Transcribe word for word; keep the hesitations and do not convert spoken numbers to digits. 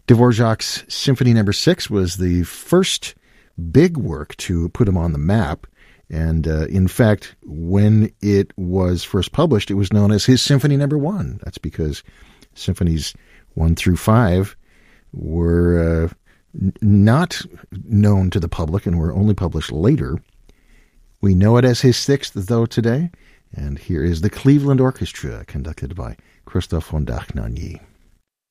Dvorak's Symphony Number Six was the first big work to put him on the map. And uh, in fact, when it was first published, it was known as his Symphony Number One. That's because symphonies one through five were uh, n- not known to the public and were only published later. We know it as his sixth, though, today. And here is the Cleveland Orchestra, conducted by Christoph von Dach-Nagny.